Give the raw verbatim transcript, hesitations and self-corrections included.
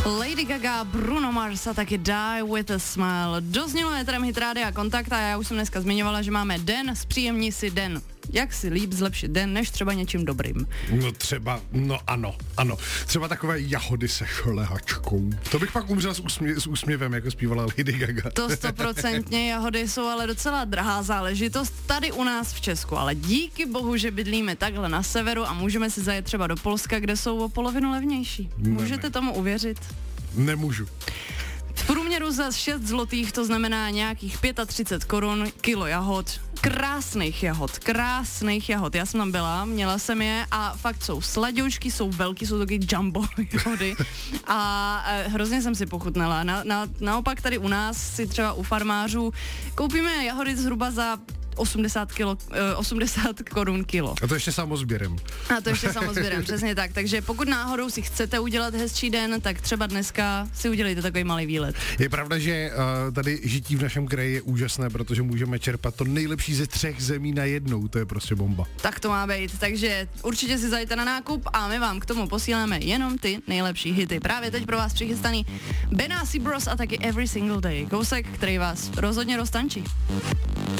Lady Gaga, Bruno Mars a taky Die With A Smile. Doznělo éterem Hit Rádia Kontakt a já už jsem dneska zmiňovala, že máme den, zpříjemni si den. Jak si líp zlepšit den, než třeba něčím dobrým? No třeba, no ano, ano. Třeba takové jahody se šlehačkou. To bych pak umřel s, úsmě, s úsměvem, jako zpívala Lady Gaga. To stoprocentně, jahody jsou ale docela drahá záležitost tady u nás v Česku, ale díky bohu, že bydlíme takhle na severu a můžeme si zajet třeba do Polska, kde jsou o polovinu levnější. Můžete tomu uvěřit? Nemůžu. V průměru za šest zlotých, to znamená nějakých třicet pět korun, kilo jahod. Krásných jahod, krásných jahod. Já jsem tam byla, měla jsem je a fakt jsou sladěučky, jsou velký, jsou taky jumbo jahody a e, hrozně jsem si pochutnala. Na, na, naopak tady u nás si třeba u farmářů koupíme jahody zhruba za osmdesát kilo, osmdesát korun kilo. A to ještě samozběrem. A to ještě samozběrem, přesně tak. Takže pokud náhodou si chcete udělat hezčí den, tak třeba dneska si udělejte takový malý výlet. Je pravda, že uh, tady žití v našem kraji je úžasné, protože můžeme čerpat to nejlepší ze třech zemí na jednou. To je prostě bomba. Tak to má být. Takže určitě si zajďte na nákup a my vám k tomu posíláme jenom ty nejlepší hity. Právě teď pro vás přichystaný Benassi Bros a taky Every Single Day. Kousek, který vás rozhodně roztančí.